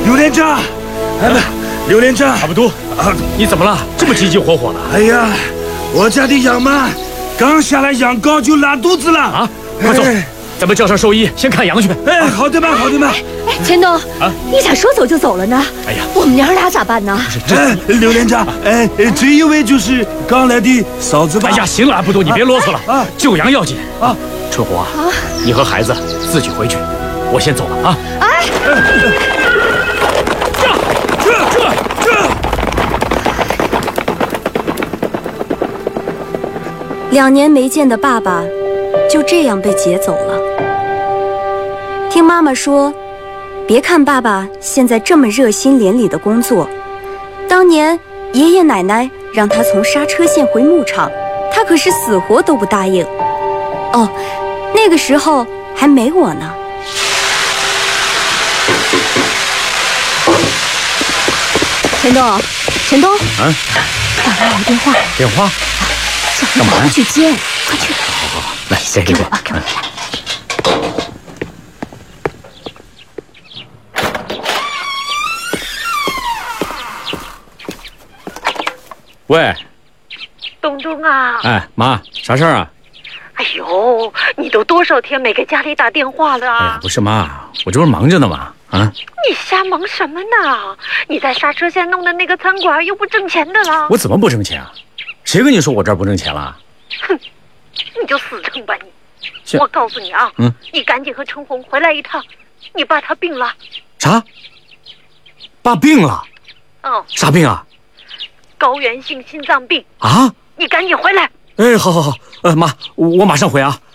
刘连长，刘连长， 阿布都，你怎么了？这么急急火火的？ 哎呀，我家的羊嘛，刚下来羊羔就拉肚子了啊！ 快走，咱们叫上兽医先看羊去。 哎，好的吧，好的吧。 钱东啊，你咋说走就走了呢？ 哎呀， 我们娘俩咋办呢？ 刘连长，这一位就是刚来的嫂子吧？ 哎呀，行了，阿布都，你别啰嗦了啊！救羊要紧啊！春红啊，你和孩子自己回去，我先走了啊！ 哎，2年没见的爸爸，就这样被劫走了。听妈妈说，别看爸爸现在这么热心连理的工作，当年爷爷奶奶让他从刹车线回牧场，他可是死活都不答应。哦，那个时候还没我呢。钱东，钱东，爸爸来电话。 电话？ 干嘛？快去接，快去！ 好，来，先给我吧， 给我来。 喂， 东东啊！ 哎，妈，啥事儿啊？ 哎呦，你都多少天没给家里打电话了啊？ 哎呀，不是妈，我这不是忙着呢嘛，啊！ 你瞎忙什么呢？你在刹车线弄的那个餐馆又不挣钱的了。 我怎么不挣钱啊？谁跟你说我这儿不挣钱了？ 哼，你就死撑吧你！我告诉你啊，你赶紧和陈红回来一趟，你爸他病了。 啥？爸病了？ 哦。 啥病啊？ 高原性心脏病啊！ 你赶紧回来。 哎，好，妈，我马上回啊。